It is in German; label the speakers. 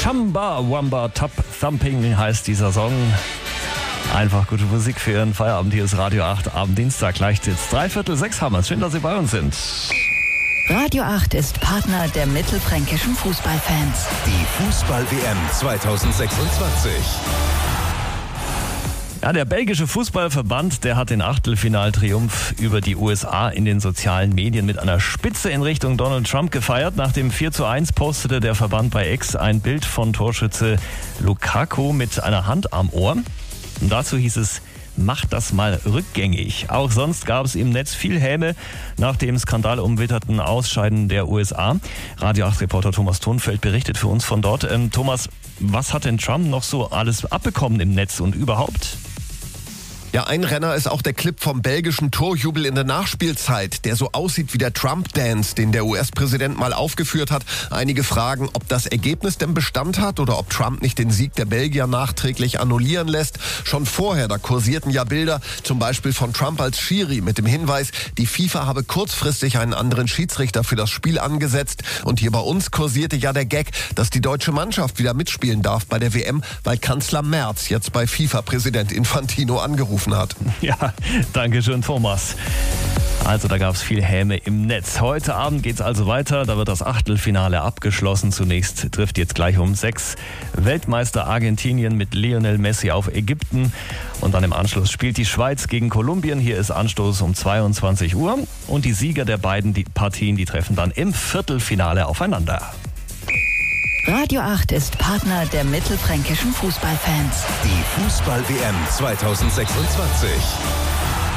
Speaker 1: Chamba Wamba Top Thumping heißt dieser Song. Einfach gute Musik für Ihren Feierabend. Hier ist Radio 8 am Dienstag. Gleich jetzt 5:45 haben wir es. Schön, dass Sie bei uns sind.
Speaker 2: Radio 8 ist Partner der mittelfränkischen Fußballfans.
Speaker 3: Die Fußball-WM 2026.
Speaker 1: Ja, der belgische Fußballverband, der hat den Achtelfinaltriumph über die USA in den sozialen Medien mit einer Spitze in Richtung Donald Trump gefeiert. Nach dem 4:1 postete der Verband bei X ein Bild von Torschütze Lukaku mit einer Hand am Ohr. Und dazu hieß es: Macht das mal rückgängig. Auch sonst gab es im Netz viel Häme nach dem skandalumwitterten Ausscheiden der USA. Radio 8-Reporter Thomas Thunfeld berichtet für uns von dort. Thomas, was hat denn Trump noch so alles abbekommen im Netz und überhaupt?
Speaker 4: Ja, ein Renner ist auch der Clip vom belgischen Torjubel in der Nachspielzeit, der so aussieht wie der Trump-Dance, den der US-Präsident mal aufgeführt hat. Einige fragen, ob das Ergebnis denn Bestand hat oder ob Trump nicht den Sieg der Belgier nachträglich annullieren lässt. Schon vorher, da kursierten ja Bilder, zum Beispiel von Trump als Schiri mit dem Hinweis, die FIFA habe kurzfristig einen anderen Schiedsrichter für das Spiel angesetzt. Und hier bei uns kursierte ja der Gag, dass die deutsche Mannschaft wieder mitspielen darf bei der WM, weil Kanzler Merz jetzt bei FIFA-Präsident Infantino angerufen hat.
Speaker 1: Ja, danke schön, Thomas. Also da gab es viel Häme im Netz. Heute Abend geht's also weiter. Da wird das Achtelfinale abgeschlossen. Zunächst trifft jetzt gleich um 6 Weltmeister Argentinien mit Lionel Messi auf Ägypten. Und dann im Anschluss spielt die Schweiz gegen Kolumbien. Hier ist Anstoß um 22 Uhr. Und die Sieger der beiden Partien, die treffen dann im Viertelfinale aufeinander.
Speaker 2: Radio 8 ist Partner der mittelfränkischen Fußballfans.
Speaker 3: Die Fußball-WM 2026.